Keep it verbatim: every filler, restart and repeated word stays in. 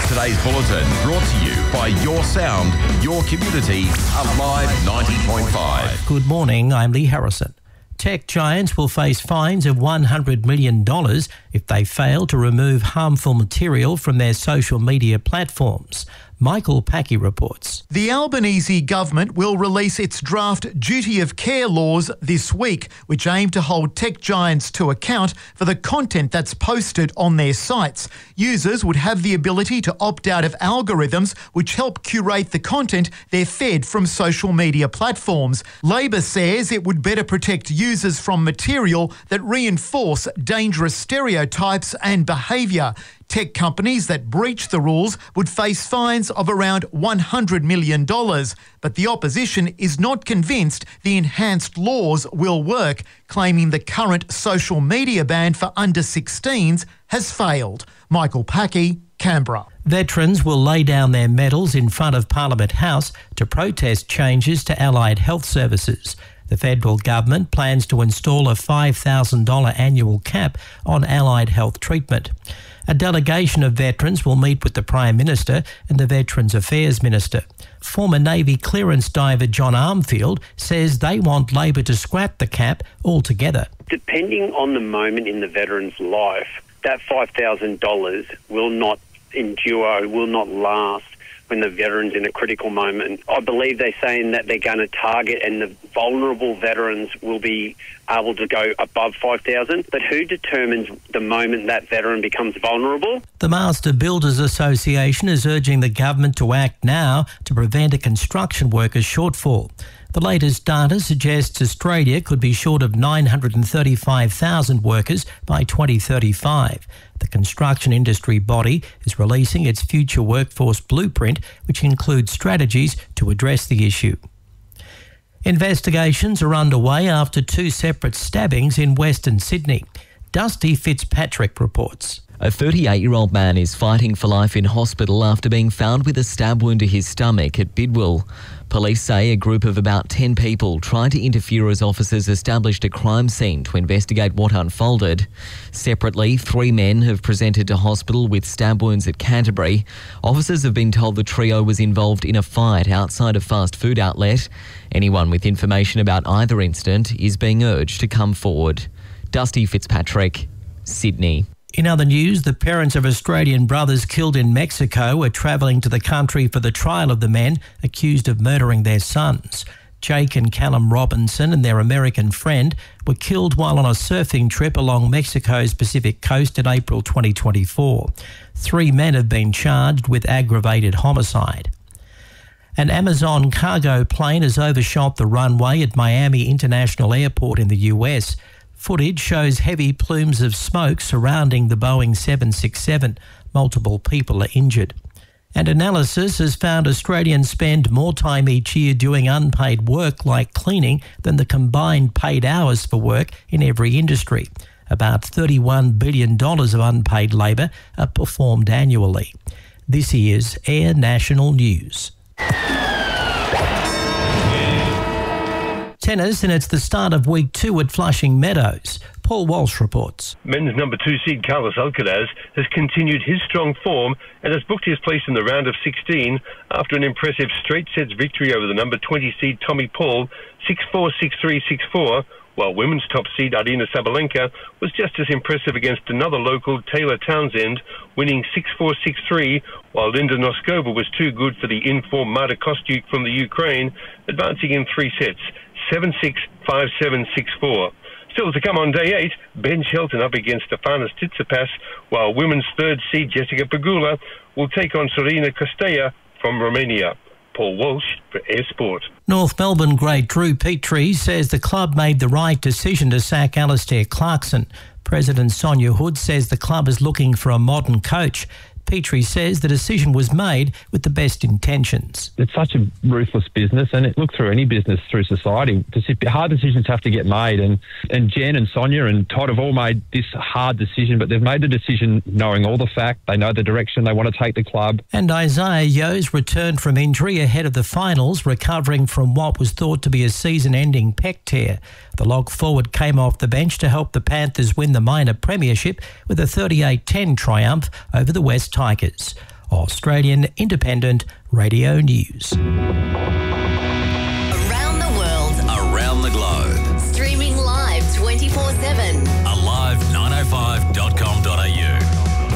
Today's bulletin brought to you by Your Sound, Your Community, Alive ninety point five. Good morning, I'm Lee Harrison. Tech giants will face fines of one hundred million dollars if they fail to remove harmful material from their social media platforms. Michael Packy reports. The Albanese government will release its draft duty of care laws this week, which aim to hold tech giants to account for the content that's posted on their sites. Users would have the ability to opt out of algorithms which help curate the content they're fed from social media platforms. Labor says it would better protect users from material that reinforce dangerous stereotypes and behaviour. Tech companies that breach the rules would face fines of around one hundred million dollars, but the opposition is not convinced the enhanced laws will work, claiming the current social media ban for under sixteens has failed. Michael Packy, Canberra. Veterans will lay down their medals in front of Parliament House to protest changes to allied health services. The federal government plans to install a five thousand dollars annual cap on allied health treatment. A delegation of veterans will meet with the Prime Minister and the Veterans Affairs Minister. Former Navy clearance diver John Armfield says they want Labor to scrap the cap altogether. Depending on the moment in the veteran's life, that five thousand dollars will not endure, will not last when the veteran's in a critical moment. I believe they're saying that they're going to target and the vulnerable veterans will be able to go above five thousand dollars. But who determines the moment that veteran becomes vulnerable? The Master Builders Association is urging the government to act now to prevent a construction workers shortfall. The latest data suggests Australia could be short of nine hundred thirty-five thousand workers by twenty thirty-five. The construction industry body is releasing its future workforce blueprint, which includes strategies to address the issue. Investigations are underway after two separate stabbings in Western Sydney. Dusty Fitzpatrick reports. A thirty-eight-year-old man is fighting for life in hospital after being found with a stab wound to his stomach at Bidwell. Police say a group of about ten people tried to interfere as officers established a crime scene to investigate what unfolded. Separately, three men have presented to hospital with stab wounds at Canterbury. Officers have been told the trio was involved in a fight outside a fast food outlet. Anyone with information about either incident is being urged to come forward. Dusty Fitzpatrick, Sydney. In other news, the parents of Australian brothers killed in Mexico are travelling to the country for the trial of the men accused of murdering their sons. Jake and Callum Robinson and their American friend were killed while on a surfing trip along Mexico's Pacific coast in April twenty twenty-four. Three men have been charged with aggravated homicide. An Amazon cargo plane has overshot the runway at Miami International Airport in the U S. Footage shows heavy plumes of smoke surrounding the Boeing seven sixty-seven. Multiple people are injured. And analysis has found Australians spend more time each year doing unpaid work like cleaning than the combined paid hours for work in every industry. About thirty-one billion dollars of unpaid labour are performed annually. This is Air National News. Tennis, and it's the start of week two at Flushing Meadows. Paul Walsh reports. Men's number two seed Carlos Alcaraz has continued his strong form and has booked his place in the round of sixteen after an impressive straight sets victory over the number twenty seed Tommy Paul, six four, six three, six four, while women's top seed Arina Sabalenka was just as impressive against another local, Taylor Townsend, winning six four, six three, while Linda Noskova was too good for the in-form Marta Kostyuk from the Ukraine, advancing in three sets, seven six, five seven, six four. Still to come on day eight, Ben Shelton up against Stefanos Tsitsipas, while women's third seed Jessica Pegula will take on Serena Costella from Romania. Paul Walsh for Air Sport. North Melbourne great Drew Petrie says the club made the right decision to sack Alistair Clarkson. President Sonia Hood says the club is looking for a modern coach. Petrie says the decision was made with the best intentions. It's such a ruthless business, and it look through any business through society. Hard decisions have to get made, and, and Jen and Sonia and Todd have all made this hard decision, but they've made the decision knowing all the facts. They know the direction they want to take the club. And Isaiah Yo's returned from injury ahead of the finals, recovering from what was thought to be a season-ending pec tear. The lock forward came off the bench to help the Panthers win the minor premiership with a thirty-eight ten triumph over the West Tigers. Australian Independent Radio News.